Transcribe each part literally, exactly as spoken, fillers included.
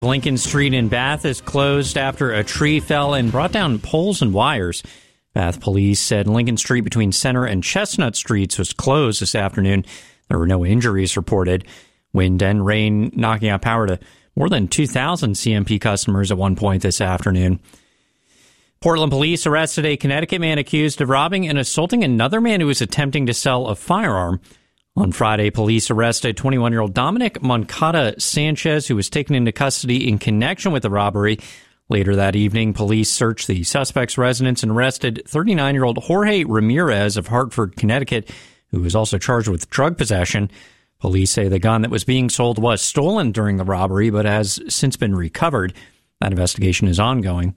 Lincoln Street in Bath is closed after a tree fell and brought down poles and wires. Bath police said Lincoln Street between Center and Chestnut Streets was closed this afternoon. There were no injuries reported. Wind and rain knocking out power to more than two thousand C M P customers at one point this afternoon. Portland police arrested a Connecticut man accused of robbing and assaulting another man who was attempting to sell a firearm. On Friday, police arrested twenty-one-year-old Dominic Moncada Sanchez, who was taken into custody in connection with the robbery. Later that evening, police searched the suspect's residence and arrested thirty-nine-year-old Jorge Ramirez of Hartford, Connecticut, who was also charged with drug possession. Police say the gun that was being sold was stolen during the robbery, but has since been recovered. That investigation is ongoing.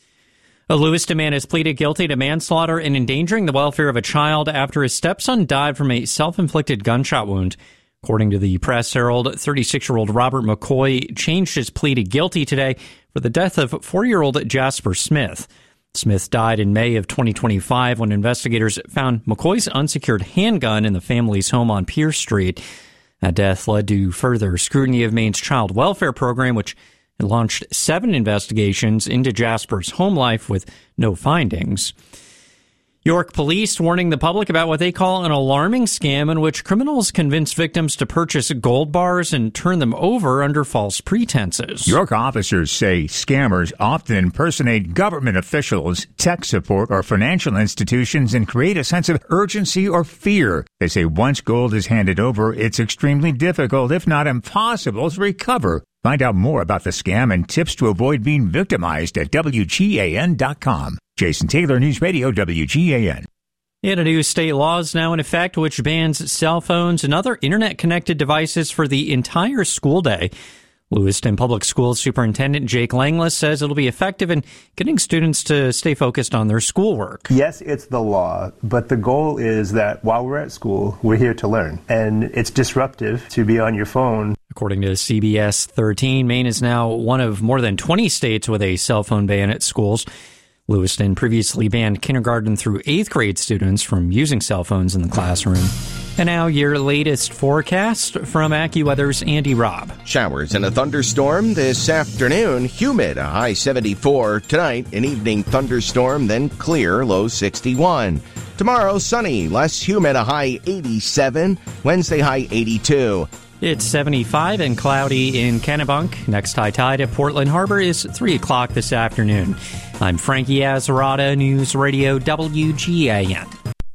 A Lewiston man has pleaded guilty to manslaughter and endangering the welfare of a child after his stepson died from a self-inflicted gunshot wound. According to the Press Herald, thirty-six-year-old Robert McCoy changed his plea to guilty today for the death of four-year-old Jasper Smith. Smith died in May of twenty twenty-five when investigators found McCoy's unsecured handgun in the family's home on Pierce Street. That death led to further scrutiny of Maine's child welfare program, which it launched seven investigations into Jasper's home life with no findings. York police warning the public about what they call an alarming scam in which criminals convince victims to purchase gold bars and turn them over under false pretenses. York officers say scammers often impersonate government officials, tech support, or financial institutions and create a sense of urgency or fear. They say once gold is handed over, it's extremely difficult, if not impossible, to recover. Find out more about the scam and tips to avoid being victimized at W G A N dot com. Jason Taylor, News Radio, W G A N. And a new state law is now in effect which bans cell phones and other internet-connected devices for the entire school day. Lewiston Public Schools Superintendent Jake Langless says it'll be effective in getting students to stay focused on their schoolwork. Yes, it's the law, but the goal is that while we're at school, we're here to learn. And it's disruptive to be on your phone. According to C B S thirteen, Maine is now one of more than twenty states with a cell phone ban at schools. Lewiston previously banned kindergarten through eighth grade students from using cell phones in the classroom. And now your latest forecast from AccuWeather's Andy Robb. Showers and a thunderstorm this afternoon. Humid, a high seventy-four. Tonight, an evening thunderstorm, then clear, low sixty-one. Tomorrow, sunny, less humid, a high eighty-seven. Wednesday, high eighty-two. It's seventy-five and cloudy in Kennebunk. Next high tide at Portland Harbor is three o'clock this afternoon. I'm Frankie Azzarata, News Radio W G A N.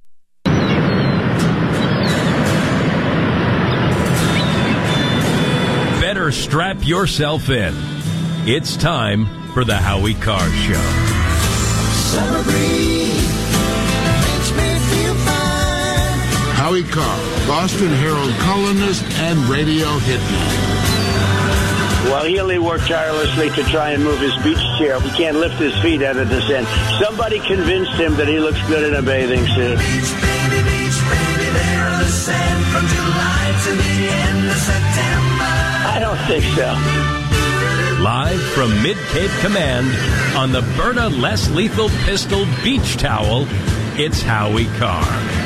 Better strap yourself in. It's time for the Howie Carr Show. Summer breeze makes me feel fine. Howie Carr, Boston Herald columnist and radio hitman. Well, Healy worked tirelessly to try and move his beach chair. He can't lift his feet out of the sand. Somebody convinced him that he looks good in a bathing suit. Beach, baby, beach, baby, there on the sand from July to the end of September. I don't think so. Live from Mid-Cape Command on the Berta Less Lethal Pistol Beach Towel, it's Howie Carr.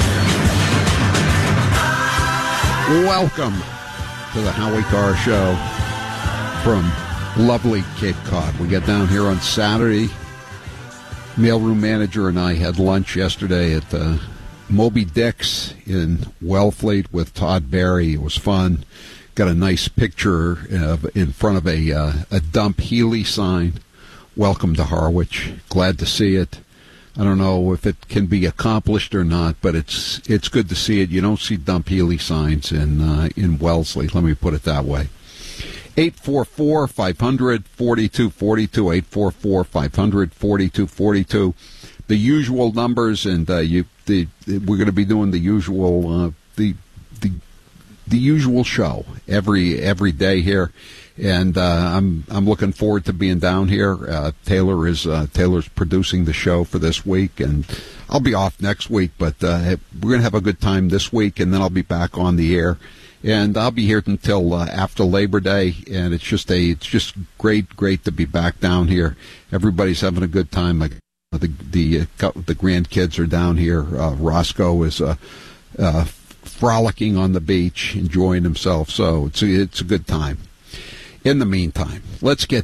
Welcome to the Howie Carr Show from lovely Cape Cod. We got down here on Saturday. Mailroom manager and I had lunch yesterday at uh, Moby Dick's in Wellfleet with Todd Barry. It was fun. Got a nice picture of, in front of a uh, a Dump Healy sign. Welcome to Harwich. Glad to see it. I don't know if it can be accomplished or not, but it's it's good to see it. You don't see Dump Healy signs in uh, in Wellesley. Let me put it that way. eight four four, five hundred, forty-two forty-two, eight four four, five hundred, forty-two forty-two. The usual numbers, and uh, you the, we're going to be doing the usual uh, the the the usual show every every day here, and uh, I'm I'm looking forward to being down here. Uh, Taylor is uh, Taylor's producing the show for this week, and I'll be off next week, but uh, we're going to have a good time this week, and then I'll be back on the air. And I'll be here until uh, after Labor Day, and it's just a it's just great, great to be back down here. Everybody's having a good time. Like the the uh, the grandkids are down here. Uh, Roscoe is uh, uh, frolicking on the beach, enjoying himself. So it's a, it's a good time. In the meantime, let's get